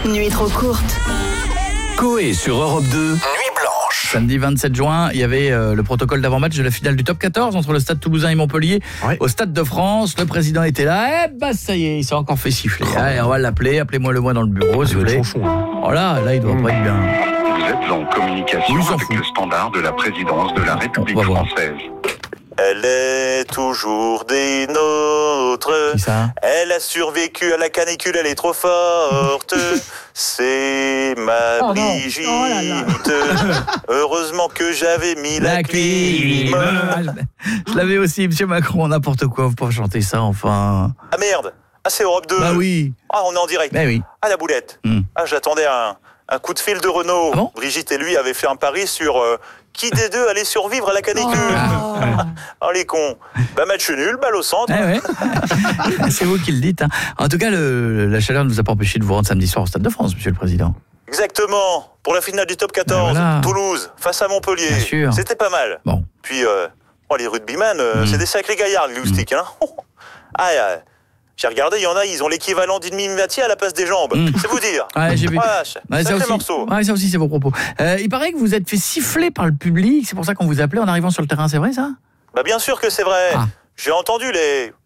Nuit trop courte. Coé sur Europe 2, Nuit blanche. Samedi 27 juin, il y avait le protocole d'avant-match de la finale du top 14 entre le Stade Toulousain et Montpellier. Ouais. Au Stade de France, le président était là. Eh ben ça y est, il s'est encore fait siffler. Allez, on va l'appeler, appelez-moi le mois dans le bureau, s'il vous plaît. Oh là, il doit pas être bien. Vous êtes en communication Oui, s'en avec fout. le standard de la présidence de la République On va voir. française. Elle est toujours des nôtres. Qui ça ? Elle a survécu à la canicule, elle est trop forte. C'est ma Brigitte. Heureusement que j'avais mis la clim. Je l'avais aussi, monsieur Macron, n'importe quoi, vous pouvez chanter ça, enfin. Ah merde. Ah, c'est Europe 2. Bah oui. Ah, on est en direct. Bah oui. Ah, la boulette. Ah, j'attendais un coup de fil de Renault. Ah bon ? Brigitte et lui avaient fait un pari sur qui des deux allait survivre à la canicule. Oh, les cons. Bah, match nul, balle au centre. Ouais. C'est vous qui le dites. Hein. En tout cas, la chaleur ne nous a pas empêché de vous rendre samedi soir au Stade de France, monsieur le Président. Exactement. Pour la finale du top 14, voilà. Toulouse, face à Montpellier. Bien sûr. C'était pas mal. Bon. Puis, les rugbyman, c'est des sacrés gaillards, les loustiques. Hein. J'ai regardé, il y en a, ils ont l'équivalent d'une mimimatière à la place des jambes. C'est vous dire. Ouais, j'ai vu. Ouais, ça sacré aussi, morceau. ouais, ça aussi, c'est vos propos. Il paraît que vous êtes fait siffler par le public, c'est pour ça qu'on vous appelait en arrivant sur le terrain, c'est vrai ça ? Bah bien sûr que c'est vrai. J'ai entendu les